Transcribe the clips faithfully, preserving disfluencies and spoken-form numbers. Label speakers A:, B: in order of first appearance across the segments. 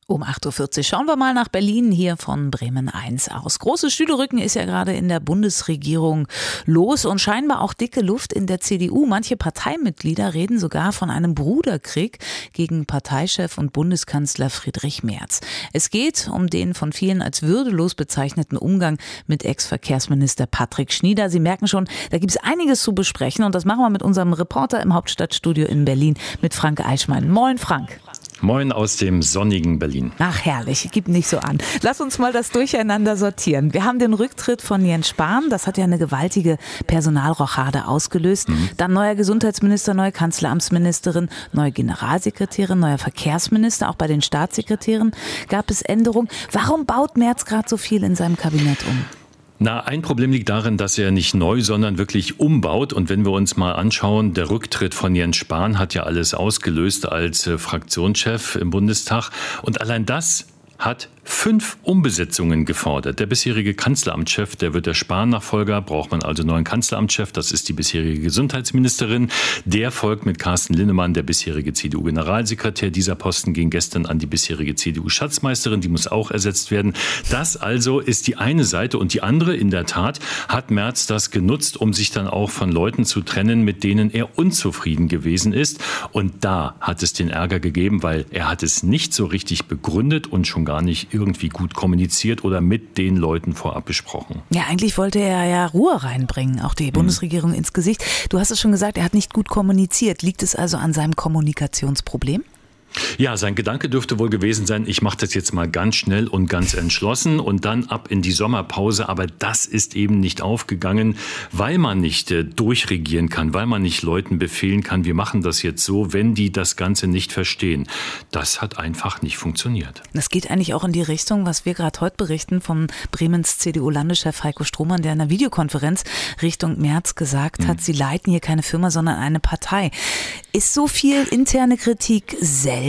A: Um acht Uhr vierzig schauen wir mal nach Berlin, hier von Bremen eins aus. Großes Stühlerücken ist ja gerade in der Bundesregierung los und scheinbar auch dicke Luft in der C D U. Manche Parteimitglieder reden sogar von einem Bruderkrieg gegen Parteichef und Bundeskanzler Friedrich Merz. Es geht um den von vielen als würdelos bezeichneten Umgang mit Ex-Verkehrsminister Patrick Schnieder. Sie merken schon, da gibt es einiges zu besprechen und das machen wir mit unserem Reporter im Hauptstadtstudio in Berlin, mit Frank Eichmann. Moin Frank.
B: Moin aus dem sonnigen Berlin.
A: Ach herrlich, gib nicht so an. Lass uns mal das Durcheinander sortieren. Wir haben den Rücktritt von Jens Spahn, das hat ja eine gewaltige Personalrochade ausgelöst. Mhm. Dann neuer Gesundheitsminister, neue Kanzleramtsministerin, neue Generalsekretärin, neuer Verkehrsminister. Auch bei den Staatssekretären gab es Änderungen. Warum baut Merz gerade so viel in seinem Kabinett um?
B: Na, ein Problem liegt darin, dass er nicht neu, sondern wirklich umbaut. Und wenn wir uns mal anschauen, der Rücktritt von Jens Spahn hat ja alles ausgelöst als äh, Fraktionschef im Bundestag. Und allein das hat fünf Umbesetzungen gefordert. Der bisherige Kanzleramtschef, der wird der Spahn-Nachfolger, braucht man also neuen Kanzleramtschef. Das ist die bisherige Gesundheitsministerin. Der folgt mit Carsten Linnemann, der bisherige C D U-Generalsekretär. Dieser Posten ging gestern an die bisherige C D U-Schatzmeisterin. Die muss auch ersetzt werden. Das also ist die eine Seite. Und die andere, in der Tat, hat Merz das genutzt, um sich dann auch von Leuten zu trennen, mit denen er unzufrieden gewesen ist. Und da hat es den Ärger gegeben, weil er hat es nicht so richtig begründet und schon gar nicht irgendwie gut kommuniziert oder mit den Leuten vorab besprochen.
A: Ja, eigentlich wollte er ja Ruhe reinbringen, auch die Bundesregierung mhm. ins Gesicht. Du hast es schon gesagt, er hat nicht gut kommuniziert. Liegt es also an seinem Kommunikationsproblem?
B: Ja, sein Gedanke dürfte wohl gewesen sein, ich mache das jetzt mal ganz schnell und ganz entschlossen und dann ab in die Sommerpause. Aber das ist eben nicht aufgegangen, weil man nicht äh, durchregieren kann, weil man nicht Leuten befehlen kann, wir machen das jetzt so, wenn die das Ganze nicht verstehen. Das hat einfach nicht funktioniert.
A: Das geht eigentlich auch in die Richtung, was wir gerade heute berichten von Bremens C D U-Landeschef Heiko Strohmann, der in einer Videokonferenz Richtung Merz gesagt hat, mhm. sie leiten hier keine Firma, sondern eine Partei. Ist so viel interne Kritik selten?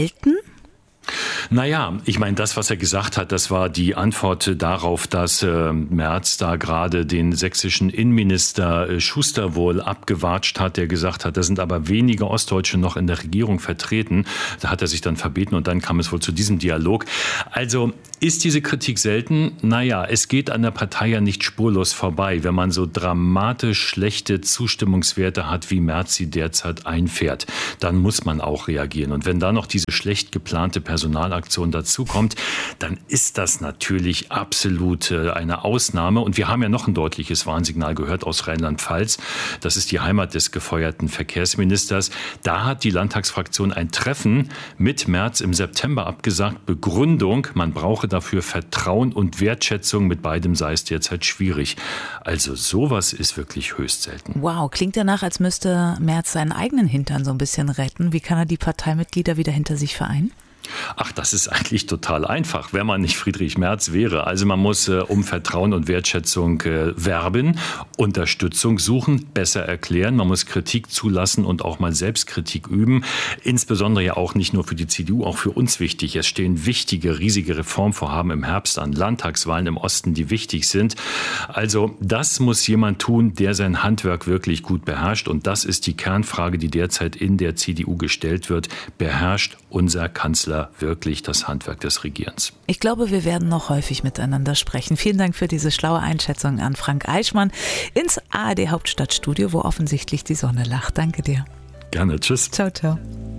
B: Naja, ich meine, das, was er gesagt hat, das war die Antwort darauf, dass äh, Merz da gerade den sächsischen Innenminister äh, Schuster wohl abgewatscht hat, der gesagt hat, da sind aber wenige Ostdeutsche noch in der Regierung vertreten. Da hat er sich dann verbeten und dann kam es wohl zu diesem Dialog. Also ist diese Kritik selten? Naja, es geht an der Partei ja nicht spurlos vorbei, wenn man so dramatisch schlechte Zustimmungswerte hat, wie Merz sie derzeit einfährt. Dann muss man auch reagieren. Und wenn da noch diese schlecht geplante Personalaktion dazukommt, dann ist das natürlich absolut eine Ausnahme. Und wir haben ja noch ein deutliches Warnsignal gehört aus Rheinland-Pfalz. Das ist die Heimat des gefeuerten Verkehrsministers. Da hat die Landtagsfraktion ein Treffen mit Merz im September abgesagt. Begründung, man brauche dafür Vertrauen und Wertschätzung. Mit beidem sei es derzeit schwierig. Also sowas ist wirklich höchst selten.
A: Wow, klingt danach, als müsste Merz seinen eigenen Hintern so ein bisschen retten. Wie kann er die Parteimitglieder wieder hinter sich vereinen?
B: Ach, das ist eigentlich total einfach, wenn man nicht Friedrich Merz wäre. Also man muss äh, um Vertrauen und Wertschätzung äh, werben, Unterstützung suchen, besser erklären. Man muss Kritik zulassen und auch mal Selbstkritik üben. Insbesondere ja auch nicht nur für die C D U, auch für uns wichtig. Es stehen wichtige, riesige Reformvorhaben im Herbst an, Landtagswahlen im Osten, die wichtig sind. Also das muss jemand tun, der sein Handwerk wirklich gut beherrscht. Und das ist die Kernfrage, die derzeit in der C D U gestellt wird. Beherrscht unser Kanzler wirklich das Handwerk des Regierens?
A: Ich glaube, wir werden noch häufig miteinander sprechen. Vielen Dank für diese schlaue Einschätzung an Frank Eichmann ins A R D Hauptstadtstudio, wo offensichtlich die Sonne lacht. Danke dir.
B: Gerne. Tschüss.
A: Ciao, ciao.